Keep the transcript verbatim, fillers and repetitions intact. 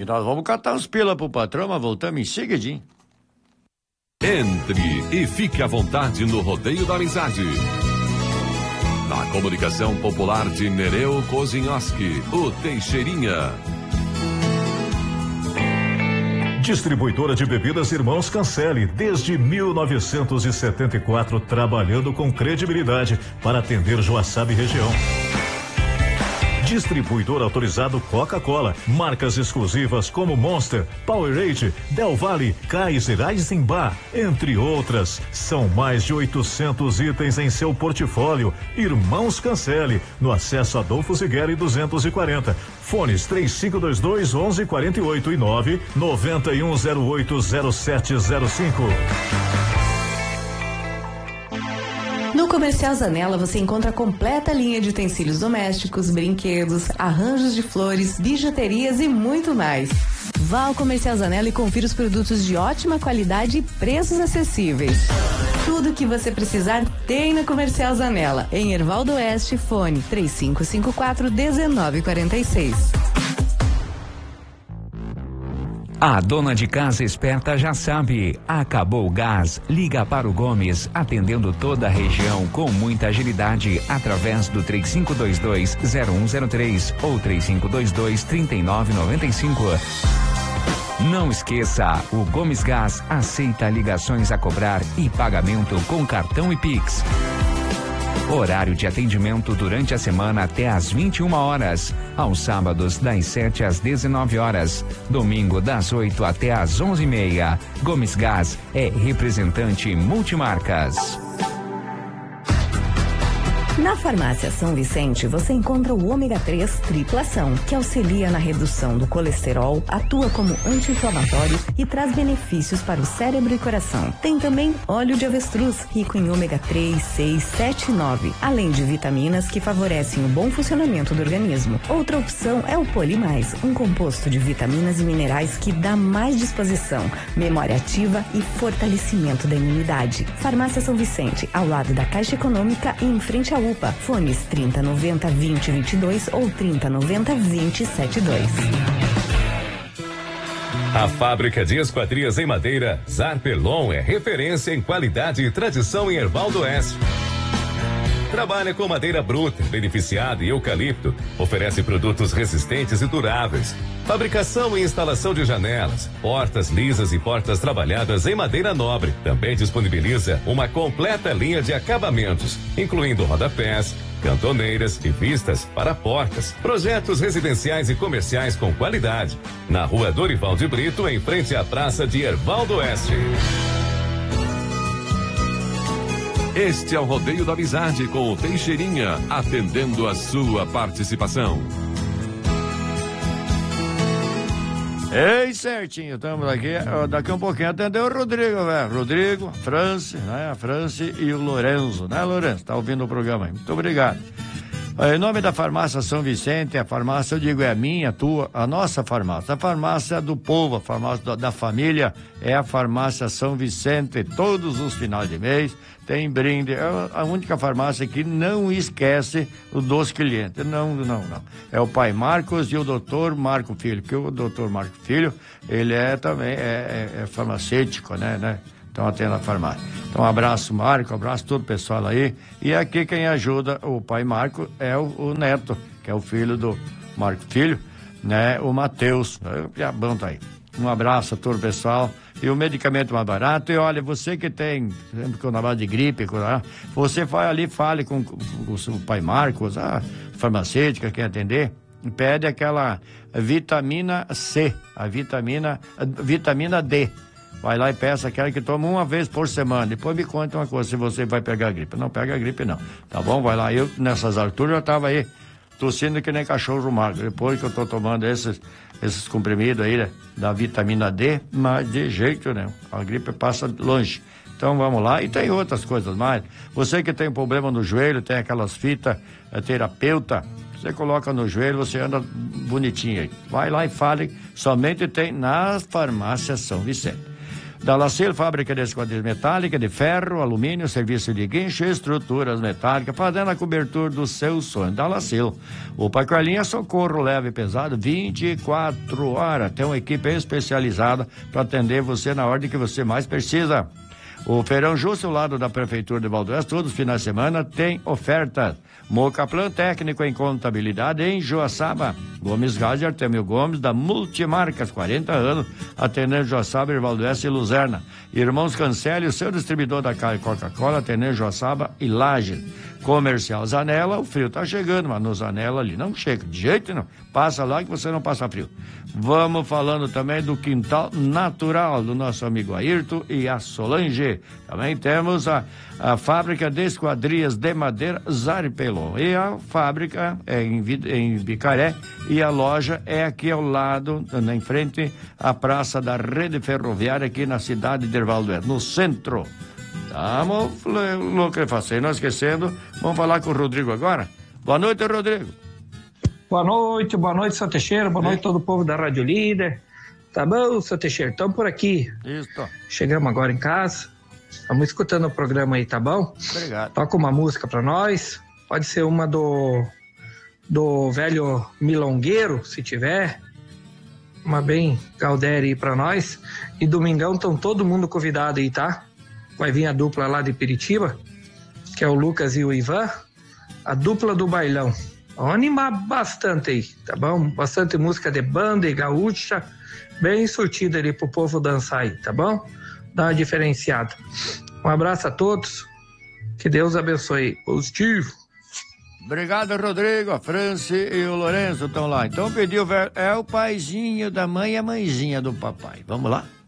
E nós vamos catar uns pila pro patrão, mas voltamos em seguidinho. Entre e fique à vontade no Rodeio da Amizade. Na comunicação popular de Nereu Kozinhoski, o Teixeirinha. Distribuidora de bebidas Irmãos Cancele, desde mil novecentos e setenta e quatro, trabalhando com credibilidade para atender Joaçaba e região. Distribuidor autorizado Coca-Cola, marcas exclusivas como Monster, Powerade, Del Valle, Kaiser, Eisenbach, entre outras. São mais de oitocentos itens em seu portfólio. Irmãos Cancele, no acesso Adolfo Zigueri duzentos e quarenta. Fones três cinco dois dois, onze quarenta e oito e nove nove um zero oito zero sete zero cinco. No Comercial Zanella você encontra a completa linha de utensílios domésticos, brinquedos, arranjos de flores, bijuterias e muito mais. Vá ao Comercial Zanella e confira os produtos de ótima qualidade e preços acessíveis. Tudo o que você precisar tem na Comercial Zanella. Em Hervaldo Oeste, fone três cinco cinco quatro, um nove quatro seis. A dona de casa esperta já sabe, acabou o gás, liga para o Gomes, atendendo toda a região com muita agilidade, através do três cinco dois dois, zero um zero três ou três cinco dois dois, três nove nove cinco. Não esqueça, o Gomes Gás aceita ligações a cobrar e pagamento com cartão e Pix. Horário de atendimento durante a semana até às vinte e uma horas. Aos sábados, das sete às dezenove horas. Domingo, das oito até às onze e meia. Gomes Gás é representante multimarcas. Na Farmácia São Vicente, você encontra o ômega três tripla ação, que auxilia na redução do colesterol, atua como anti-inflamatório e traz benefícios para o cérebro e coração. Tem também óleo de avestruz, rico em ômega três, seis, sete e nove, além de vitaminas que favorecem o bom funcionamento do organismo. Outra opção é o Polimais, um composto de vitaminas e minerais que dá mais disposição, memória ativa e fortalecimento da imunidade. Farmácia São Vicente, ao lado da Caixa Econômica e em frente ao U P A. Fones trinta noventa, vinte, vinte e dois ou trinta noventa, vinte, setenta e dois. A fábrica de esquadrias em madeira Zarpelon é referência em qualidade e tradição em Hervaldo Oeste. Trabalha com madeira bruta, beneficiada e eucalipto. Oferece produtos resistentes e duráveis. Fabricação e instalação de janelas, portas lisas e portas trabalhadas em madeira nobre. Também disponibiliza uma completa linha de acabamentos, incluindo rodapés, cantoneiras e vistas para portas. Projetos residenciais e comerciais com qualidade. Na rua Dorival de Brito, em frente à praça de Hervaldo Oeste. Este é o Rodeio da Amizade com o Teixeirinha, atendendo a sua participação. Ei, certinho, estamos aqui. Daqui a um pouquinho atendeu o Rodrigo, velho. Rodrigo, a Franci, né? A Franci e o Lorenzo, né, Lorenzo? Tá ouvindo o programa aí. Muito obrigado. Em nome da Farmácia São Vicente, a farmácia, eu digo, é a minha, a tua, a nossa farmácia. A farmácia do povo, a farmácia da, da família, é a Farmácia São Vicente. Todos os finais de mês tem brinde. É a única farmácia que não esquece dos clientes. Não, não, não. É o pai Marcos e o doutor Marco Filho, que o doutor Marco Filho, ele é também, é, é, é farmacêutico, né, né? Então atende a farmácia. Então um abraço, Marco, um abraço todo o pessoal aí. E aqui quem ajuda o pai Marco é o, o neto, que é o filho do Marco Filho, né? O Matheus. Já bom tá aí. Um abraço a todo o pessoal. E o medicamento mais barato. E olha, você que tem, sempre com na base de gripe, você vai ali, fale com, com, com o pai Marcos, a farmacêutica, quer atender, e pede aquela vitamina C, a vitamina, a vitamina D. Vai lá e peça aquela que toma uma vez por semana. Depois me conta uma coisa, se você vai pegar gripe. Não pega gripe, não. Tá bom? Vai lá. Eu, nessas alturas, eu tava aí tossindo que nem cachorro magro. Depois que eu tô tomando esses, esses comprimidos aí, né, da vitamina D, mas de jeito nenhum. A gripe passa longe. Então vamos lá. E tem outras coisas mais. Você que tem problema no joelho, tem aquelas fitas é, terapeuta, você coloca no joelho, você anda bonitinho aí. Vai lá e fale. Somente tem na Farmácia São Vicente. Dalacil, fábrica de esquadrilha metálica, de ferro, alumínio, serviço de guincho, estruturas metálicas, fazendo a cobertura do seu sonho. Dalacil. O Pacolinha Socorro leve e pesado, vinte e quatro horas. Tem uma equipe especializada para atender você na ordem que você mais precisa. O Feirão Justo, ao lado da Prefeitura de Valdoeste, todos os finais de semana tem ofertas. Mocaplan técnico em contabilidade em Joaçaba. Gomes Gás e Artemio Gomes, da Multimarcas, quarenta anos, atendendo Joaçaba, Valdoeste e Luzerna. Irmãos Cancelli, o seu distribuidor da Coca-Cola, atendendo Joaçaba e Lages. Comercial Zanella, o frio tá chegando, mas no Zanella ali não chega, de jeito não. Passa lá que você não passa frio. Vamos falando também do quintal natural do nosso amigo Ayrton e a Solange. Também temos a, a fábrica de esquadrias de madeira Zarpelon. E a fábrica é em, em Bicaré e a loja é aqui ao lado, em frente à praça da rede ferroviária aqui na cidade de Valdoeste, no centro. Estamos loucefacendo, não esquecendo. Vamos falar com o Rodrigo agora. Boa noite, Rodrigo. Boa noite, boa noite, seu Teixeira. Boa noite, todo o povo da Rádio Líder. Tá bom, seu Teixeira? Estamos por aqui. Isso. Chegamos agora em casa. Estamos escutando o programa aí, tá bom? Obrigado. Toca uma música pra nós. Pode ser uma do, do velho milongueiro, se tiver. Uma bem Galdéria aí pra nós. E domingão estão todo mundo convidado aí, tá? Vai vir a dupla lá de Piritiba, que é o Lucas e o Ivan, a dupla do bailão. Vamos animar bastante aí, tá bom? Bastante música de banda e gaúcha, bem surtida ali pro povo dançar aí, tá bom? Dá uma diferenciada. Um abraço a todos, que Deus abençoe. Positivo. Obrigado, Rodrigo. A Franci e o Lourenço estão lá. Então pediu, é o paizinho da mãe e a mãezinha do papai. Vamos lá?